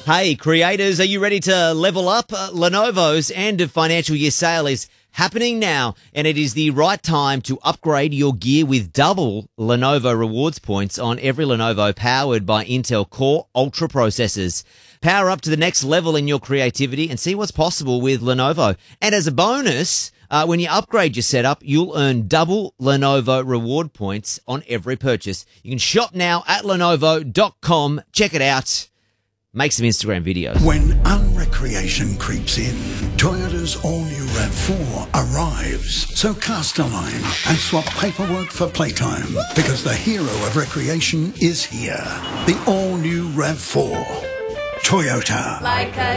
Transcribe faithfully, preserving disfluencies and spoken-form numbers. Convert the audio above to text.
Hey, creators, are you ready to level up? Uh, Lenovo's end of financial year sale is happening now, and it is the right time to upgrade your gear with double Lenovo rewards points on every Lenovo powered by Intel Core Ultra processors. Power up to the next level in your creativity and see what's possible with Lenovo. And as a bonus, uh, when you upgrade your setup, you'll earn double Lenovo reward points on every purchase. You can shop now at lenovo dot com. Check it out. Make some Instagram videos. When unrecreation creeps in, Toyota's all-new RAV four arrives. So cast a line and swap paperwork for playtime, because the hero of recreation is here. The all-new RAV four. Toyota. Like a